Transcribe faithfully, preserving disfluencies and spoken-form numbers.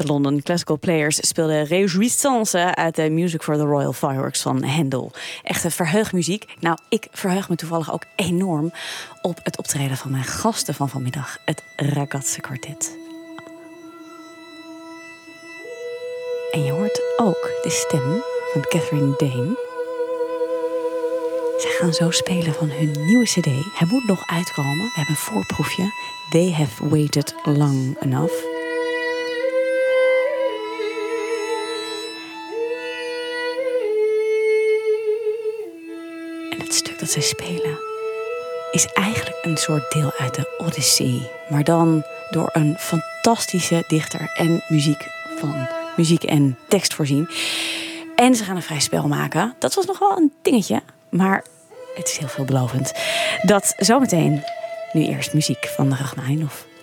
London Classical Players speelden Réjouissance uit de Music for the Royal Fireworks van Handel. Echte verheugmuziek. Nou, ik verheug me toevallig ook enorm op het optreden van mijn gasten van vanmiddag, het Ragazze Quartet. En je hoort ook de stem van Catherine Dane. Zij gaan zo spelen van hun nieuwe cd. Hij moet nog uitkomen. We hebben een voorproefje. They have waited long enough. En het stuk dat zij spelen is eigenlijk een soort deel uit de Odyssee. Maar dan door een fantastische dichter en muziek van muziek en tekst voorzien. En ze gaan een vrij spel maken. Dat was nog wel een dingetje. Maar het is heel veelbelovend. Dat zometeen. Nu eerst muziek van Rachmaninoff.